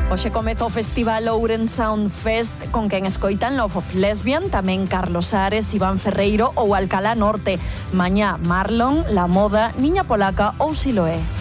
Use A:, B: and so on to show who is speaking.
A: Hoxe comeza o Festival Ourense Sound Fest con quen escoitan Love of Lesbian, tamén Carlos Ares, Iván Ferreiro ou Alcalá Norte. Mañá Marlon, La Moda, Niña Polaca ou Siloé.